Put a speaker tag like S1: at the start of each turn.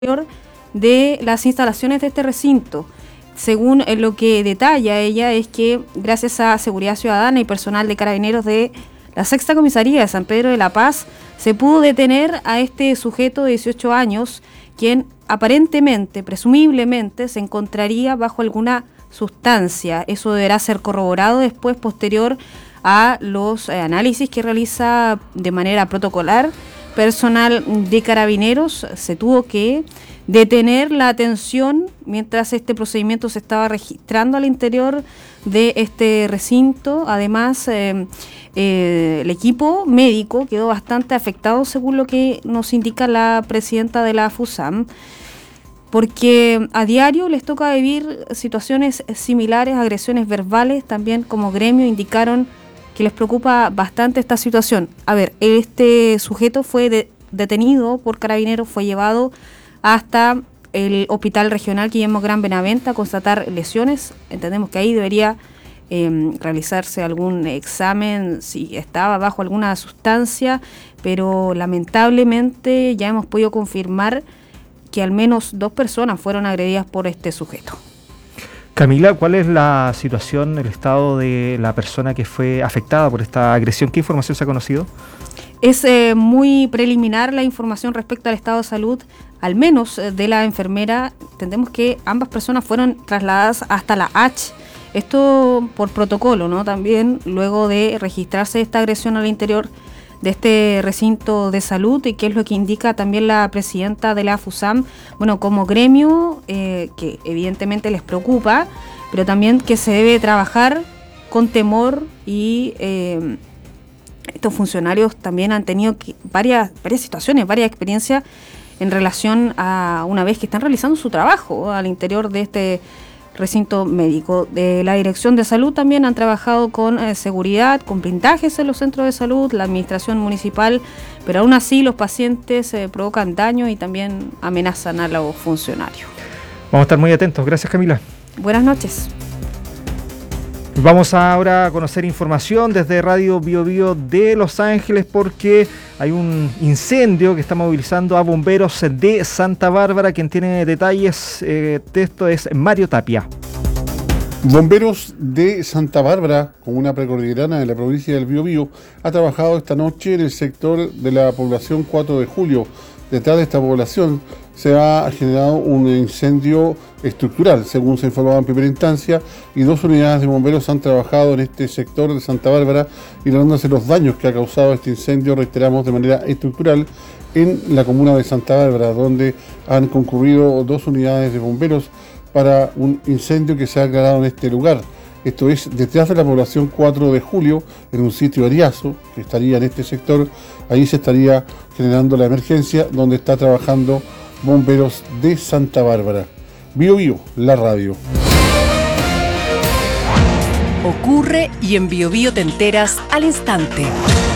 S1: de las instalaciones de este recinto. Según lo que detalla ella, es que gracias a Seguridad Ciudadana y personal de Carabineros de la Sexta Comisaría de San Pedro de la Paz, se pudo detener a este sujeto de 18 años, quien aparentemente, presumiblemente, se encontraría bajo alguna sustancia. Eso deberá ser corroborado después, posterior a los análisis que realiza de manera protocolar personal de Carabineros. Se tuvo que detener la atención mientras este procedimiento se estaba registrando al interior de este recinto. Además, el equipo médico quedó bastante afectado, según lo que nos indica la presidenta de la FUSAM, porque a diario les toca vivir situaciones similares, agresiones verbales. También como gremio indicaron que les preocupa bastante esta situación. A ver, este sujeto fue detenido por Carabineros, fue llevado hasta el Hospital Regional Guillermo Gran Benavente a constatar lesiones. Entendemos que ahí debería realizarse algún examen si estaba bajo alguna sustancia, pero lamentablemente ya hemos podido confirmar que al menos 2 personas fueron agredidas por este sujeto.
S2: Camila, ¿cuál es la situación, el estado de la persona que fue afectada por esta agresión? ¿Qué información se ha conocido?
S1: Es muy preliminar la información respecto al estado de salud, al menos de la enfermera. Entendemos que ambas personas fueron trasladadas hasta la H. Esto por protocolo, ¿no? También luego de registrarse esta agresión al interior de este recinto de salud, y que es lo que indica también la presidenta de la FUSAM, bueno, como gremio, que evidentemente les preocupa, pero también que se debe trabajar con temor, y estos funcionarios también han tenido varias situaciones, varias experiencias en relación a una vez que están realizando su trabajo al interior de este recinto médico. De la Dirección de Salud también han trabajado con seguridad, con blindajes en los centros de salud, la administración municipal, pero aún así los pacientes provocan daño y también amenazan a los funcionarios.
S2: Vamos a estar muy atentos. Gracias, Camila.
S1: Buenas noches.
S2: Vamos ahora a conocer información desde Radio Bio Bio de Los Ángeles, porque hay un incendio que está movilizando a bomberos de Santa Bárbara. Quien tiene detalles de esto es Mario Tapia.
S3: Bomberos de Santa Bárbara, comuna precordillerana de la provincia del Bio Bio, ha trabajado esta noche en el sector de la población 4 de julio. Detrás de esta población se ha generado un incendio estructural, según se informaba en primera instancia, y 2 unidades de bomberos han trabajado en este sector de Santa Bárbara, ignorándose los daños que ha causado este incendio, reiteramos, de manera estructural en la comuna de Santa Bárbara, donde han concurrido 2 unidades de bomberos para un incendio que se ha aclarado en este lugar. Esto es detrás de la población 4 de julio, en un sitio Ariazo, que estaría en este sector. Ahí se estaría generando la emergencia, donde está trabajando bomberos de Santa Bárbara. Bio Bio, la radio.
S4: Ocurre y en Bio Bio te enteras al instante.